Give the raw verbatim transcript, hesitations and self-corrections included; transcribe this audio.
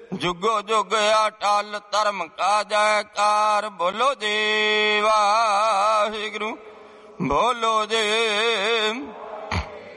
ਜੁਗੋ ਜੁਗ ਅਟਲ ਧਰਮ ਕਾ ਜੈਕਾਰ। ਬੋਲੋ ਜੀ ਵਾਹਿਗੁਰੂ, ਬੋਲੋ ਜੀ।